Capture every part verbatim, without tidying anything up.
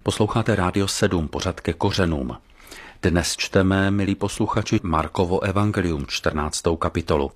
Posloucháte Rádio sedm, pořad Ke kořenům. Dnes čteme, milí posluchači, Markovo evangelium, čtrnáctou kapitolu.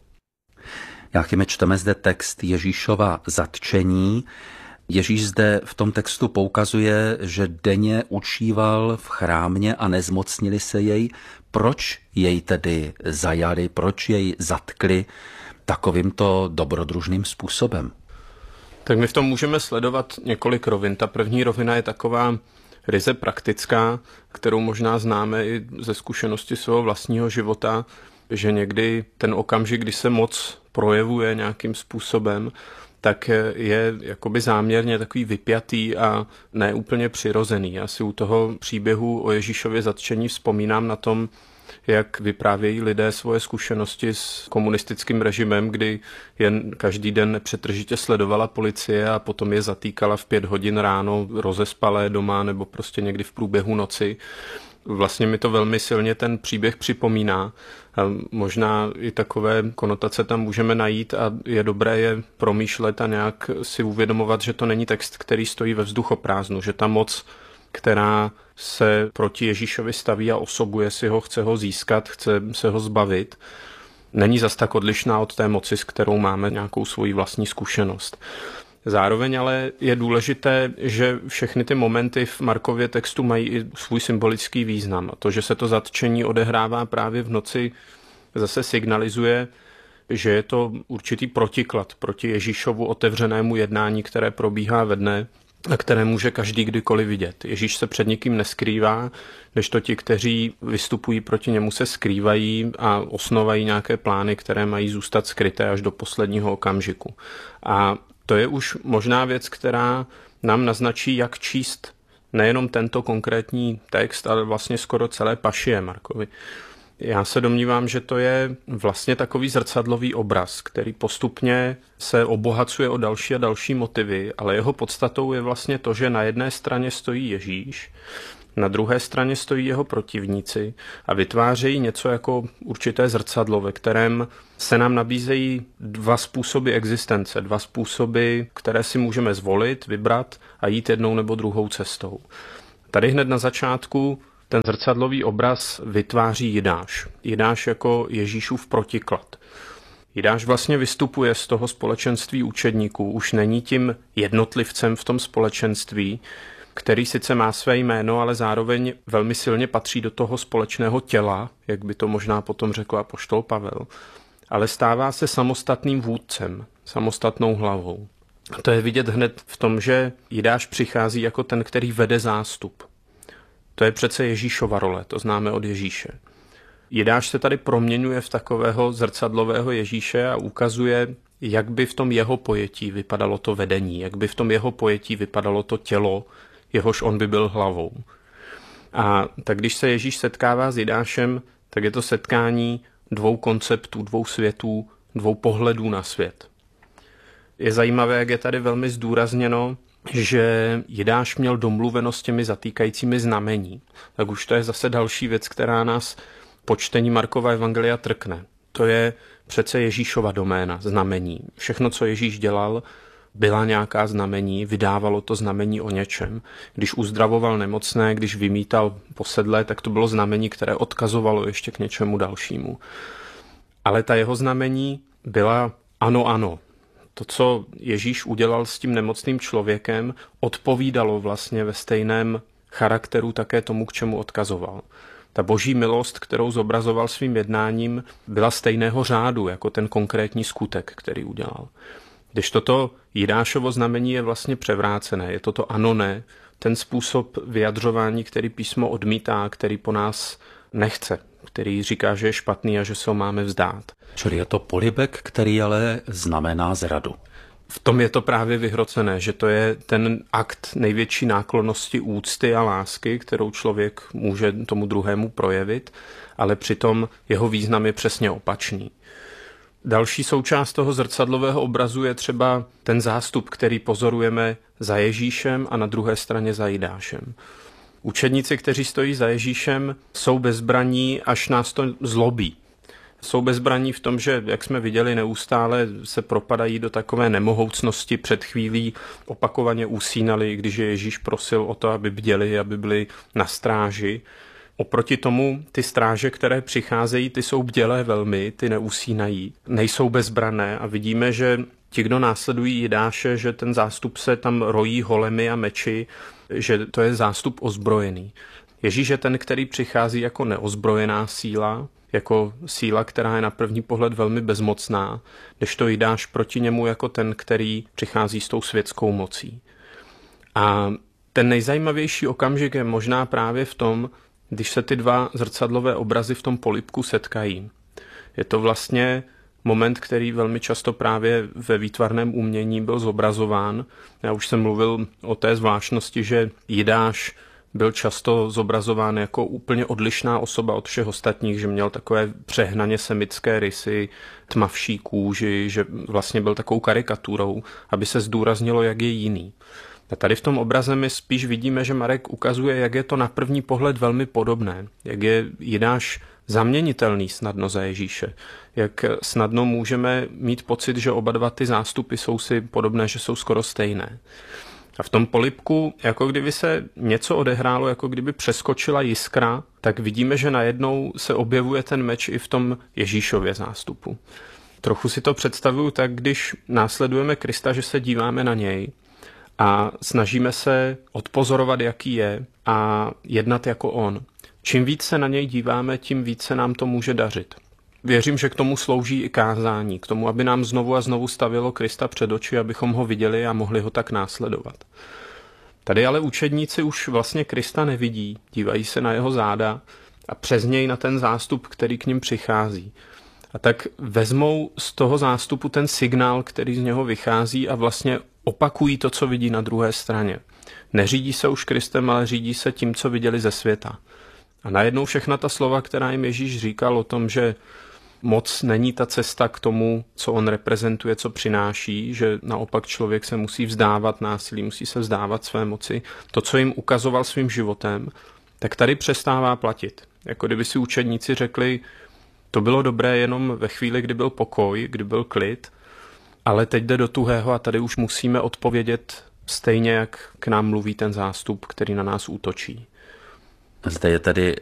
Jáchyme, čteme zde text Ježíšova zatčení. Ježíš zde v tom textu poukazuje, že denně učíval v chrámě a nezmocnili se jej. Proč jej tedy zajali, proč jej zatkli takovýmto dobrodružným způsobem? Tak my v tom můžeme sledovat několik rovin. Ta první rovina je taková ryze praktická, kterou možná známe i ze zkušenosti svého vlastního života, že někdy ten okamžik, kdy se moc projevuje nějakým způsobem, tak je jakoby záměrně takový vypjatý a neúplně přirozený. Já si u toho příběhu o Ježíšově zatčení vzpomínám na tom, jak vyprávějí lidé svoje zkušenosti s komunistickým režimem, kdy jen každý den nepřetržitě sledovala policie a potom je zatýkala v pět hodin ráno rozespalé doma nebo prostě někdy v průběhu noci. Vlastně mi to velmi silně ten příběh připomíná. A možná i takové konotace tam můžeme najít a je dobré je promýšlet a nějak si uvědomovat, že to není text, který stojí ve vzduchoprázdnu, že ta moc, která se proti Ježíšovi staví a osobuje si ho, chce ho získat, chce se ho zbavit, není zas tak odlišná od té moci, s kterou máme nějakou svoji vlastní zkušenost. Zároveň ale je důležité, že všechny ty momenty v Markově textu mají i svůj symbolický význam. A to, že se to zatčení odehrává právě v noci, zase signalizuje, že je to určitý protiklad proti Ježíšovu otevřenému jednání, které probíhá ve dne a které může každý kdykoliv vidět. Ježíš se před nikým neskrývá, kdežto ti, kteří vystupují proti němu, se skrývají a osnovají nějaké plány, které mají zůstat skryté až do posledního okamžiku. A to je už možná věc, která nám naznačí, jak číst nejenom tento konkrétní text, ale vlastně skoro celé pašie Markovi. Já se domnívám, že to je vlastně takový zrcadlový obraz, který postupně se obohacuje o další a další motivy, ale jeho podstatou je vlastně to, že na jedné straně stojí Ježíš, na druhé straně stojí jeho protivníci a vytvářejí něco jako určité zrcadlo, ve kterém se nám nabízejí dva způsoby existence, dva způsoby, které si můžeme zvolit, vybrat a jít jednou nebo druhou cestou. Tady hned na začátku ten zrcadlový obraz vytváří Jidáš. Jidáš jako Ježíšův protiklad. Jidáš vlastně vystupuje z toho společenství učedníků, už není tím jednotlivcem v tom společenství, který sice má své jméno, ale zároveň velmi silně patří do toho společného těla, jak by to možná potom řekl apoštol Pavel, ale stává se samostatným vůdcem, samostatnou hlavou. A to je vidět hned v tom, že Jidáš přichází jako ten, který vede zástup. To je přece Ježíšova role, to známe od Ježíše. Jidáš se tady proměňuje v takového zrcadlového Ježíše a ukazuje, jak by v tom jeho pojetí vypadalo to vedení, jak by v tom jeho pojetí vypadalo to tělo, jehož on by byl hlavou. A tak když se Ježíš setkává s Jidášem, tak je to setkání dvou konceptů, dvou světů, dvou pohledů na svět. Je zajímavé, jak je tady velmi zdůrazněno, že Jidáš měl domluveno s těmi zatýkajícími znamení. Tak už to je zase další věc, která nás po čtení Markova evangelia trkne. To je přece Ježíšova doména, znamení. Všechno, co Ježíš dělal, byla nějaká znamení, vydávalo to znamení o něčem. Když uzdravoval nemocné, když vymítal posedlé, tak to bylo znamení, které odkazovalo ještě k něčemu dalšímu. Ale ta jeho znamení byla ano, ano. To, co Ježíš udělal s tím nemocným člověkem, odpovídalo vlastně ve stejném charakteru také tomu, k čemu odkazoval. Ta boží milost, kterou zobrazoval svým jednáním, byla stejného řádu jako ten konkrétní skutek, který udělal. Když toto Jidášovo znamení je vlastně převrácené, je toto ano, ne, ten způsob vyjadřování, který písmo odmítá, který po nás nechce, který říká, že je špatný a že se ho máme vzdát. Čili je to polibek, který ale znamená zradu. V tom je to právě vyhrocené, že to je ten akt největší náklonnosti, úcty a lásky, kterou člověk může tomu druhému projevit, ale přitom jeho význam je přesně opačný. Další součást toho zrcadlového obrazu je třeba ten zástup, který pozorujeme za Ježíšem a na druhé straně za Jidášem. Učedníci, kteří stojí za Ježíšem, jsou bezbraní, až nás to zlobí. Jsou bezbraní v tom, že, jak jsme viděli, neustále se propadají do takové nemohoucnosti. Před chvílí opakovaně usínali, když je Ježíš prosil o to, aby bděli, aby byli na stráži. Oproti tomu ty stráže, které přicházejí, ty jsou bdělé velmi, ty neusínají, nejsou bezbrané a vidíme, že ti, kdo následují Jidáše, že ten zástup se tam rojí holemi a meči, že to je zástup ozbrojený. Ježíš je ten, který přichází jako neozbrojená síla, jako síla, která je na první pohled velmi bezmocná, než to Jidáš proti němu jako ten, který přichází s tou světskou mocí. A ten nejzajímavější okamžik je možná právě v tom, když se ty dva zrcadlové obrazy v tom polibku setkají. Je to vlastně moment, který velmi často právě ve výtvarném umění byl zobrazován. Já už jsem mluvil o té zvláštnosti, že Jidáš byl často zobrazován jako úplně odlišná osoba od všech ostatních, že měl takové přehnaně semické rysy, tmavší kůži, že vlastně byl takovou karikaturou, aby se zdůraznilo, jak je jiný. A tady v tom obraze my spíš vidíme, že Marek ukazuje, jak je to na první pohled velmi podobné, jak je Jidáš zaměnitelný snadno za Ježíše, jak snadno můžeme mít pocit, že oba dva ty zástupy jsou si podobné, že jsou skoro stejné. A v tom polibku, jako kdyby se něco odehrálo, jako kdyby přeskočila jiskra, tak vidíme, že najednou se objevuje ten meč i v tom Ježíšově zástupu. Trochu si to představuju tak, když následujeme Krista, že se díváme na něj a snažíme se odpozorovat, jaký je a jednat jako on. Čím víc se na něj díváme, tím více nám to může dařit. Věřím, že k tomu slouží i kázání, k tomu, aby nám znovu a znovu stavilo Krista před oči, abychom ho viděli a mohli ho tak následovat. Tady ale učedníci už vlastně Krista nevidí, dívají se na jeho záda a přes něj na ten zástup, který k ním přichází. A tak vezmou z toho zástupu ten signál, který z něho vychází a vlastně opakují to, co vidí na druhé straně. Neřídí se už Kristem, ale řídí se tím, co viděli ze světa. A najednou všechna ta slova, která jim Ježíš říkal o tom, že moc není ta cesta k tomu, co on reprezentuje, co přináší, že naopak člověk se musí vzdávat násilí, musí se vzdávat své moci. To, co jim ukazoval svým životem, tak tady přestává platit. Jako kdyby si učedníci řekli, to bylo dobré jenom ve chvíli, kdy byl pokoj, kdy byl klid, ale teď jde do tuhého a tady už musíme odpovědět stejně, jak k nám mluví ten zástup, který na nás útočí. Zde je tedy